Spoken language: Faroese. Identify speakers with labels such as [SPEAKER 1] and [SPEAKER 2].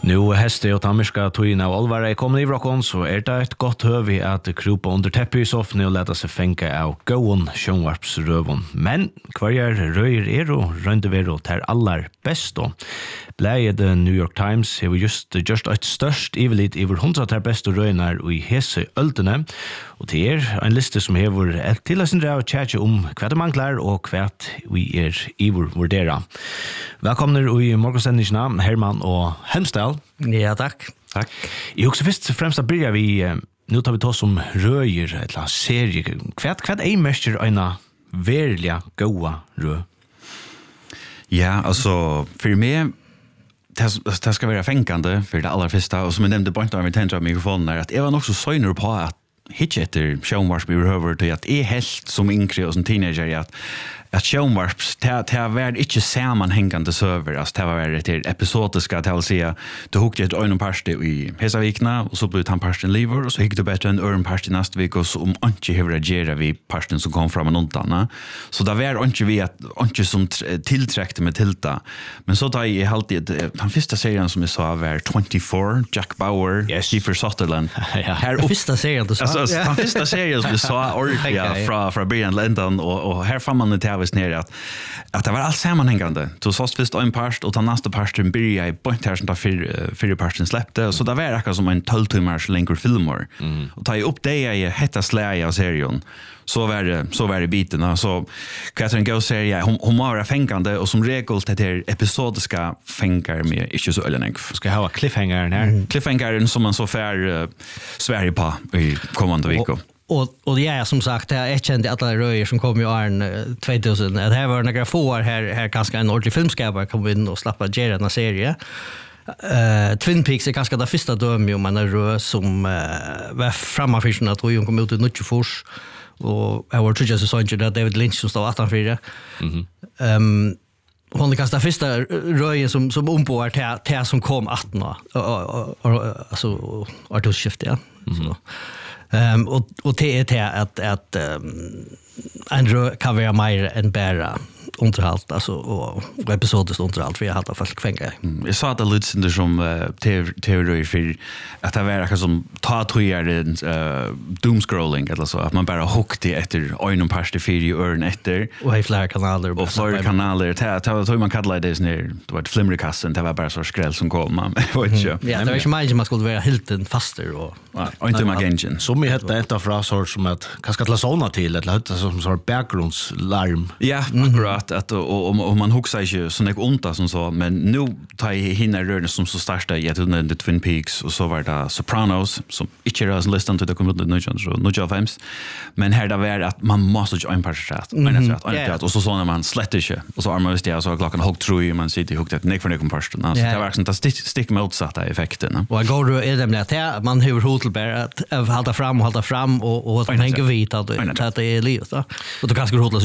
[SPEAKER 1] Nu heste och tammerska tøyna av alvara kommer i vrakon, så det ett gott høvi at kropa under teppet i soffene og leta seg fenka av gåen sjånvarpsrøvon. Men hver røyer og røndevero ter allar best då. Bleiet The New York Times har just et størst ivelit iver 100 ter best røynar i hese øldene, og det en liste som hever et tillasindre av tjetje om hva det manglar og hva vi iver vurdera. Velkommen i morgensendingene, Herman og Hemsdal.
[SPEAKER 2] Ja, takk.
[SPEAKER 1] Takk. Jeg husker først og fremst börjar vi, nu tar vi ta som røyer, et eller annet serie. Hva mester en verliga goa røy?
[SPEAKER 3] Ja, alltså för mig det ska vara fängande för det allra första, och som jag nämnde bara när vi tänkte av mikrofonen är att jag var nog så söjner på att hitcha efter sjönvarp vi behöver till att är helt som yngre och som teenager att sjönvarps det var inte sammanhängande server, alltså det var till episodiska, det vill säga du hukte ett ögon parste i hesa vikna och så blev han parsten lever och så gick det bättre en öron parsten nästa vecka och så om inte hur reagera vi parsten som kom fram en undan. Så det var inte vi att inte som tillträckte med tilta. Men så tar jag alltid den första serien som jag sa var 24, Jack Bauer, Kiefer Sutherland.
[SPEAKER 2] Här första serien du sa.
[SPEAKER 3] Alltså den första serien som vi sa ordentligt från början ländan och här fann man det ner att det var allt sammanhängande. Så sås först en parst och den nästa parsten började i point här som tar fyra parsten släppte, så det var akkurat som en 12-timmars längre filmer. Och ta upp det i hetta släge av serien. Så var det biten. Så Catherine Go serie hon var fängande och som regel det här episodiska fängar med inte så ölenägg.
[SPEAKER 1] Ska ha cliffhangern här.
[SPEAKER 3] Cliffhangern som man så fär Sverige på i kommande vecka.
[SPEAKER 2] Och ja, som sagt, jag kände alla röjer som kom i åren 2000. Det här var några få år här ganska en ordentlig filmskapare kom in och slappa gera den serie. Twin Peaks är ganska det första döme om man är rö som var framafischen att hon kom ut i Nutjefors. Och jag var tror jag så att David Lynch som stod 18-4. Hon kanske det första röjen som ombord till som kom 18 alltså artskifte, ja. Så. Och det är att en rö kan vara mer än bara underhållt, alltså och episodiskt underhållt för jag hade folk fänga.
[SPEAKER 3] Jag sa att det lite som teori för att det var som doomscrolling eller så, att man bara hookade efter en pars till 4 öron efter
[SPEAKER 2] och i flera kanaler
[SPEAKER 3] och flera kanaler tror man kallade det ner det var ett flimmerkassen, det var bara så skräll som kom man vet inte.
[SPEAKER 2] Ja, det var inte mer man skulle vara helt faster och
[SPEAKER 3] inte med engine.
[SPEAKER 1] Som jag hette ett av frasor som att kanske att såna till eller som så bakgrundslarm.
[SPEAKER 3] Ja, akkurat att och man huxar ju så mycket onta som så, men nu tar jag hinner rörna som så starta i att under Twin Peaks och så var det Sopranos som inte är en listan till det kommer nu films, men här där var att man måste ju en parstrat men att och så när man slätter sig och så armar det så klockan hugg tror ju man sitter huggt ett nick för det komparsten, alltså det var sånt att stick motsatta effekten.
[SPEAKER 2] Och går du är det att man hur hotelbär att hålla fram och tänka vita att det är livet då och då kanske